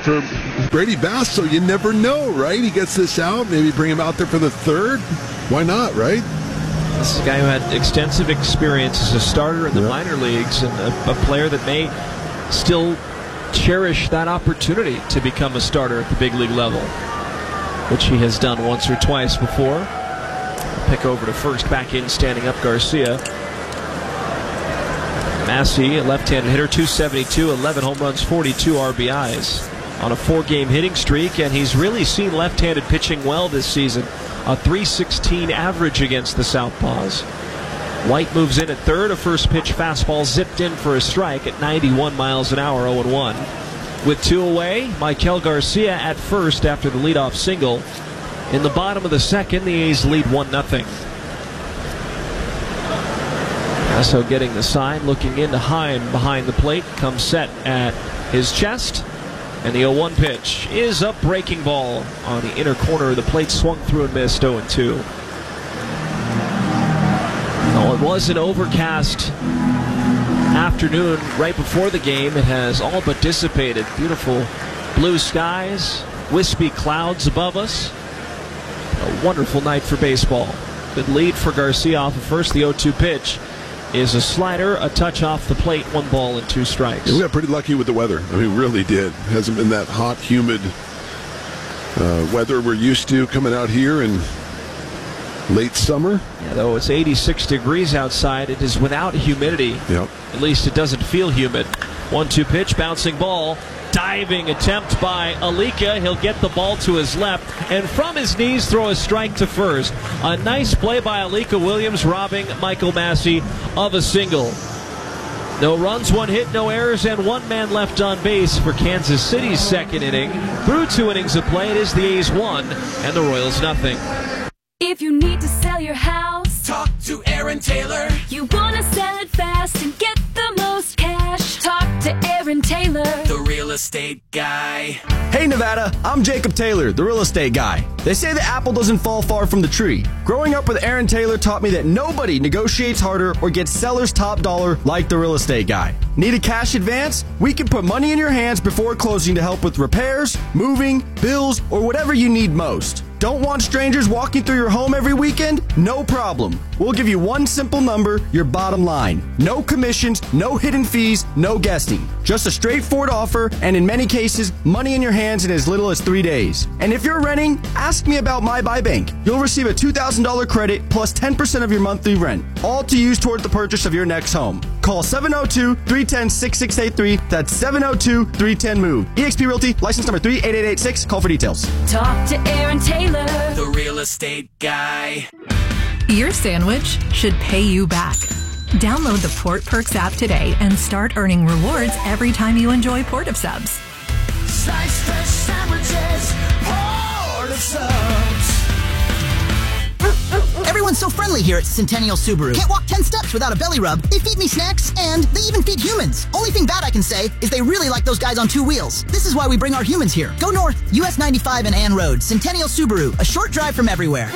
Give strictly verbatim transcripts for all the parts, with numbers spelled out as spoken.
for Brady Basso, you never know, right? He gets this out, maybe bring him out there for the third. Why not, right? This is a guy who had extensive experience as a starter in the yeah. minor leagues and a, a player that may still cherish that opportunity to become a starter at the big league level, which he has done once or twice before. Pick over to first, back in, standing up Garcia. Massey, a left-handed hitter, two seventy-two, eleven home runs, forty-two R B Is on a four-game hitting streak, and he's really seen left-handed pitching well this season. A three sixteen average against the Southpaws. White moves in at third. A first pitch fastball zipped in for a strike at ninety-one miles an hour, oh and one. With two away, Michael Garcia at first after the leadoff single. In the bottom of the second, the A's lead one nothing. Basso getting the sign, looking into Heim behind the plate, comes set at his chest. And the oh one pitch is a breaking ball on the inner corner of the plate, swung through and missed, oh and two. Well, it was an overcast afternoon right before the game. It has all but dissipated. Beautiful blue skies, wispy clouds above us. A wonderful night for baseball. Good lead for Garcia off of first. The oh two pitch is a slider, a touch off the plate, one ball and two strikes. Yeah, we got pretty lucky with the weather. I mean, really did. It hasn't been that hot, humid uh, weather we're used to coming out here in late summer. Yeah, though it's eighty-six degrees outside, it is without humidity. Yep. At least it doesn't feel humid. one two pitch, bouncing ball. Diving attempt by Alika. He'll get the ball to his left and from his knees throw a strike to first. A nice play by Alika Williams, robbing Michael Massey of a single. No runs, one hit, no errors, and one man left on base for Kansas City's second inning. Through two innings of play, it is the A's one and the Royals nothing. If you need to sell your house, talk to Aaron Taylor. You want to sell it fast and get the most cash, talk to Aaron Taylor, the real estate guy. Hey Nevada, I'm Jacob Taylor, the real estate guy. They say the apple doesn't fall far from the tree. Growing up with Aaron Taylor taught me that nobody negotiates harder or gets seller's top dollar like the real estate guy. Need a cash advance? We can put money in your hands before closing to help with repairs, moving, bills, or whatever you need most. Don't want strangers walking through your home every weekend? No problem. We'll give you one simple number, your bottom line. No commissions, no hidden fees, no guessing. Just a straightforward offer, and in many cases, money in your hands in as little as three days. And if you're renting, ask me about My Buy Bank. You'll receive a two thousand dollars credit plus ten percent of your monthly rent, all to use toward the purchase of your next home. Call seven oh two, three one oh, six six eight three. That's seven oh two, three one oh, move. eXp Realty, license number three eight eight eight six. Call for details. talk to Aaron Taylor, the real estate guy. Your sandwich should pay you back. Download the Port Perks app today and start earning rewards every time you enjoy Port of Subs. Slice fresh sandwiches, Port of Subs. Everyone's so friendly here at Centennial Subaru. Can't walk ten steps without a belly rub. They feed me snacks, and they even feed humans. Only thing bad I can say is they really like those guys on two wheels. This is why we bring our humans here. Go north, U S ninety-five and Ann Road. Centennial Subaru, a short drive from everywhere.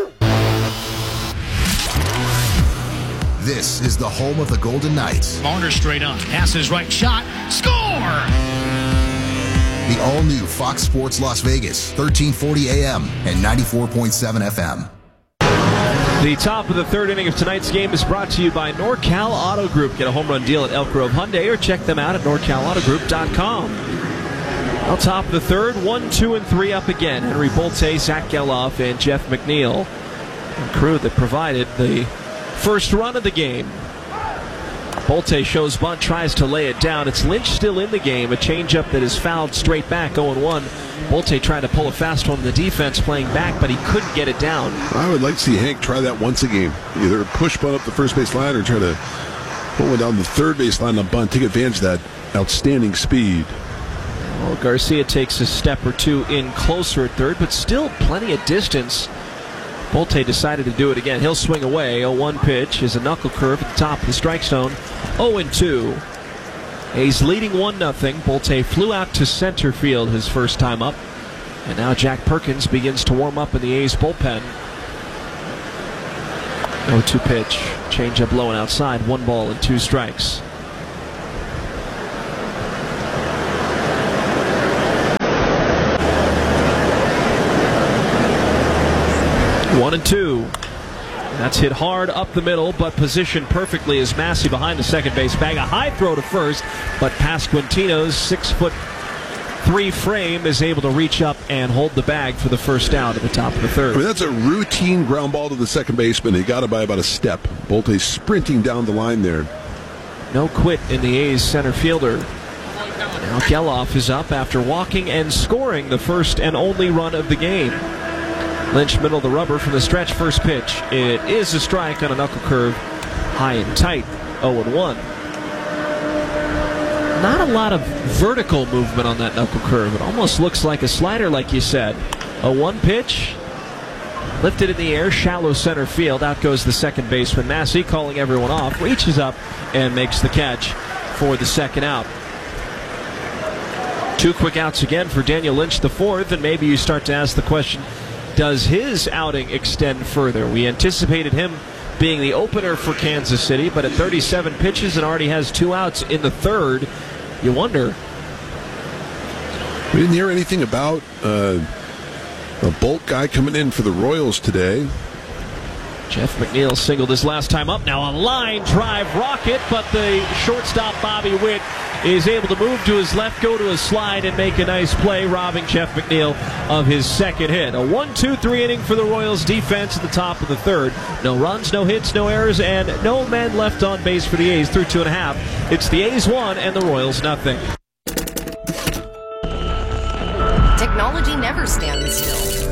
This is the home of the Golden Knights. Marner straight on, passes right, shot, score! The all-new Fox Sports Las Vegas, thirteen forty A M and ninety-four point seven F M. The top of the third inning of tonight's game is brought to you by NorCal Auto Group. Get a home run deal at Elk Grove Hyundai or check them out at norcal auto group dot com. Well, top of the third, one, two, and three up again. Henry Bolte, Zach Geloff, and Jeff McNeil. The crew that provided the first run of the game. Bolte shows bunt, tries to lay it down. It's Lynch still in the game. A changeup that is fouled straight back, oh and one. Bolte trying to pull a fast one. The defense playing back, but he couldn't get it down. I would like to see Hank try that once a game. Either push bunt up the first base line or try to pull it down the third base line on bunt. Take advantage of that outstanding speed. Well, Garcia takes a step or two in closer at third, but still plenty of distance. Bolte decided to do it again. He'll swing away. oh one pitch is a knuckle curve at the top of the strike zone. oh and two. A's leading one nothing. Bolte flew out to center field his first time up. And now Jack Perkins begins to warm up in the A's bullpen. oh two pitch. Changeup low and outside. One ball and two strikes. One and two. That's hit hard up the middle, but positioned perfectly as Massey behind the second base bag. A high throw to first, but Pasquantino's six foot three frame is able to reach up and hold the bag for the first down at the top of the third. I mean, that's a routine ground ball to the second baseman. He got it by about a step. Bolte sprinting down the line there. No quit in the A's center fielder. Now Geloff is up after walking and scoring the first and only run of the game. Lynch middle of the rubber from the stretch, first pitch. It is a strike on a knuckle curve, high and tight, oh and one. Not a lot of vertical movement on that knuckle curve. It almost looks like a slider, like you said. A one pitch, lifted in the air, shallow center field. Out goes the second baseman. Massey calling everyone off, reaches up and makes the catch for the second out. Two quick outs again for Daniel Lynch, the fourth, and maybe you start to ask the question, does his outing extend further? We anticipated him being the opener for Kansas City, but at thirty-seven pitches and already has two outs in the third, you wonder. We didn't hear anything about uh, a Bolt guy coming in for the Royals today. Jeff McNeil singled his last time up. Now a line drive rocket, but the shortstop Bobby Witt is able to move to his left, go to a slide, and make a nice play, robbing Jeff McNeil of his second hit. A one two three inning for the Royals defense at the top of the third. No runs, no hits, no errors, and no men left on base for the A's through two and a half. It's the A's one and the Royals nothing. Technology never stands still.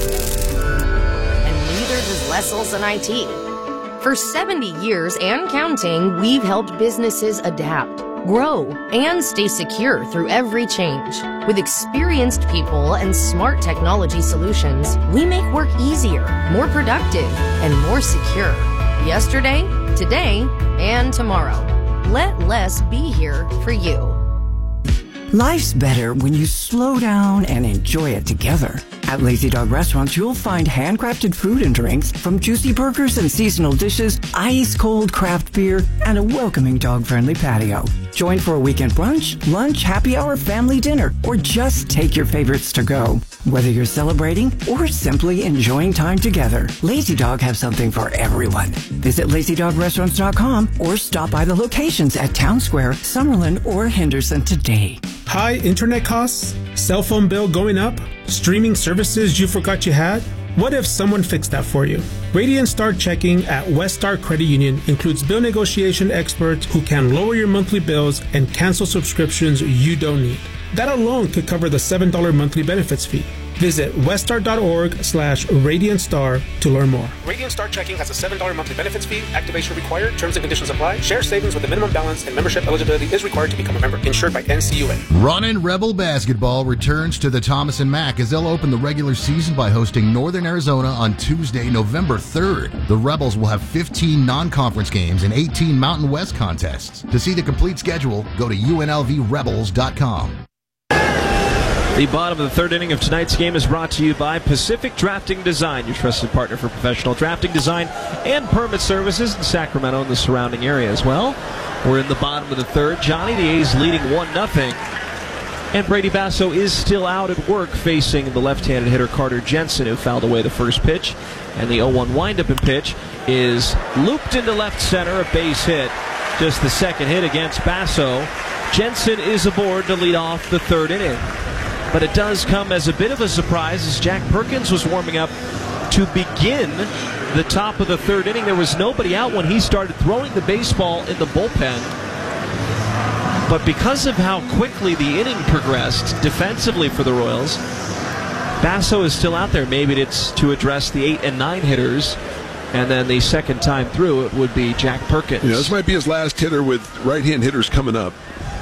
And neither does Les Olson I T. For seventy years and counting, we've helped businesses adapt, grow, and stay secure through every change. With experienced people and smart technology solutions, we make work easier, more productive, and more secure. Yesterday, today, and tomorrow. Let Les be here for you. Life's better when you slow down and enjoy it together. At Lazy Dog Restaurants, you'll find handcrafted food and drinks, from juicy burgers and seasonal dishes, ice-cold craft beer, and a welcoming dog-friendly patio. Join for a weekend brunch, lunch, happy hour, family dinner, or just take your favorites to go. Whether you're celebrating or simply enjoying time together, Lazy Dog has something for everyone. Visit lazy dog restaurants dot com or stop by the locations at Town Square, Summerlin, or Henderson today. High internet costs? Cell phone bill going up? Streaming services you forgot you had? What if someone fixed that for you? Radiant Star Checking at West Star Credit Union includes bill negotiation experts who can lower your monthly bills and cancel subscriptions you don't need. That alone could cover the seven dollars monthly benefits fee. Visit weststar.org slash Radiant Star to learn more. Radiant Star Checking has a seven dollars monthly benefits fee. Activation required. Terms and conditions apply. Share savings with a minimum balance and membership eligibility is required to become a member. Insured by N C U A. Runnin' Rebel Basketball returns to the Thomas and Mack as they'll open the regular season by hosting Northern Arizona on Tuesday, November third. The Rebels will have fifteen non-conference games and eighteen Mountain West contests. To see the complete schedule, go to U N L V rebels dot com. The bottom of the third inning of tonight's game is brought to you by Pacific Drafting Design, your trusted partner for professional drafting design and permit services in Sacramento and the surrounding area as well. We're in the bottom of the third. Johnny, the A's leading one nothing. And Brady Basso is still out at work facing the left-handed hitter Carter Jensen, who fouled away the first pitch. And the oh one windup and pitch is looped into left center, a base hit. Just the second hit against Basso. Jensen is aboard to lead off the third inning. But it does come as a bit of a surprise as Jack Perkins was warming up to begin the top of the third inning. There was nobody out when he started throwing the baseball in the bullpen. But because of how quickly the inning progressed defensively for the Royals, Basso is still out there. Maybe it's to address the eight and nine hitters. And then the second time through, it would be Jack Perkins. Yeah, this might be his last hitter with right-hand hitters coming up.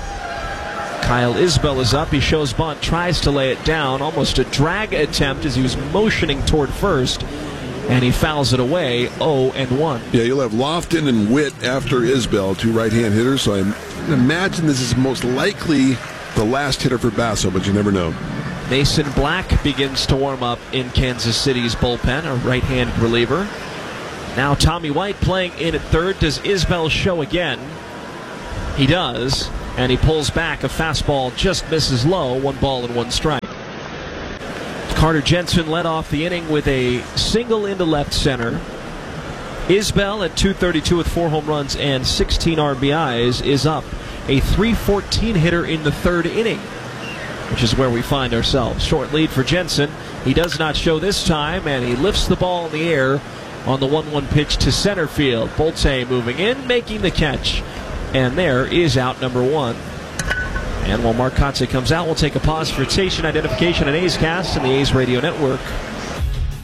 Kyle Isbell is up. He shows bunt, tries to lay it down. Almost a drag attempt as he was motioning toward first. And he fouls it away, oh and one. Yeah, you'll have Lofton and Witt after Isbell, two right-hand hitters. So I imagine this is most likely the last hitter for Basso, but you never know. Mason Black begins to warm up in Kansas City's bullpen, a right-hand reliever. Now Tommy White playing in at third. Does Isbell show again? He does. And he pulls back. A fastball just misses low. One ball and one strike. Carter Jensen led off the inning with a single into left center. Isbell at two thirty-two with four home runs and sixteen R B Is is up. A three fourteen hitter in the third inning, which is where we find ourselves. Short lead for Jensen. He does not show this time, and he lifts the ball in the air on the one one pitch to center field. Bolte moving in, making the catch. And there is out number one. And while Mark Kotsay comes out, we'll take a pause for station identification and A's Cast and the A's Radio Network.